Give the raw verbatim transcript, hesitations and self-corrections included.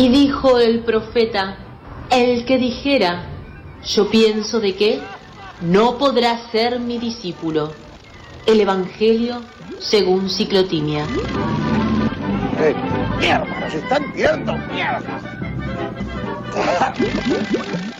Y dijo el profeta, el que dijera, yo pienso de que no podrá ser mi discípulo. El Evangelio según Ciclotimia. ¡Eh, mierda! ¡Nos están tirando mierda!